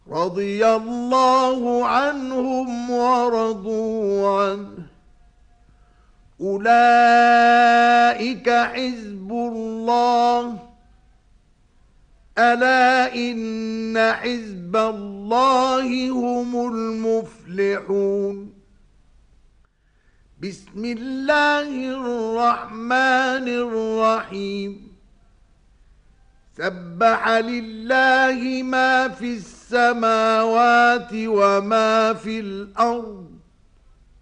رضي الله عنهم ورضوا عنه أولئك حزب الله ألا إن حزب الله هم المفلحون بسم الله الرحمن الرحيم سبح لله ما في السماوات وما في الأرض